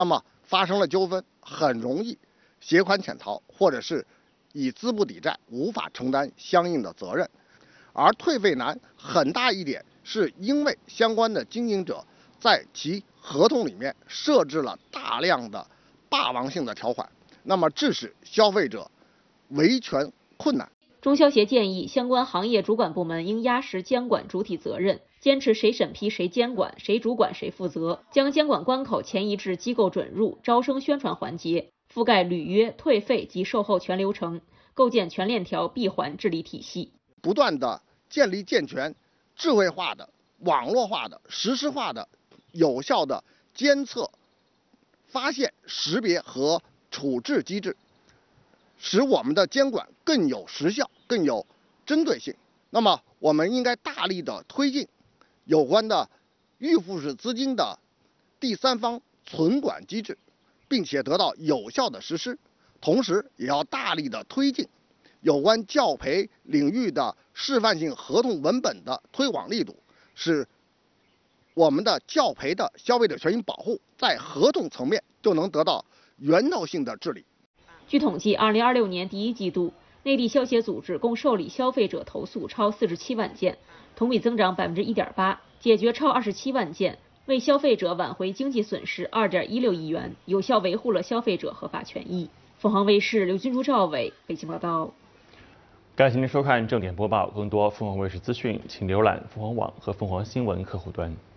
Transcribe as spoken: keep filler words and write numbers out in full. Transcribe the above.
那么发生了纠纷，很容易携款潜逃，或者是以资不抵债，无法承担相应的责任。而退费难很大一点是因为相关的经营者在其合同里面设置了大量的霸王性的条款，那么致使消费者维权困难。 中消协建议，相关行业主管部门应压实监管主体责任，坚持谁审批谁监管，谁主管谁负责，将监管关口前移至机构准入、招生宣传环节，覆盖履约、退费及售后全流程，构建全链条闭环治理体系， 不断的建立健全、智慧化的、网络化的、实时化的、有效的监测、发现、识别和处置机制，使我们的监管更有时效、更有针对性。那么，我们应该大力的推进有关的预付式资金的第三方存管机制，并且得到有效的实施。同时，也要大力的推进有关教培领域的示范性合同文本的推广力度，使我们的教培的消费者权益保护在合同层面就能得到源头性的治理。 据统计，二零二六年第一季度，内地消协组织共受理消费者投诉超四十七万件，同比增长百分之一点八，解决超二十七万件，为消费者挽回经济损失二点一六亿元，有效维护了消费者合法权益。凤凰卫视刘军珠、赵伟北京报道。 感谢您收看正点播报，更多凤凰卫视资讯，请浏览凤凰网和凤凰新闻客户端。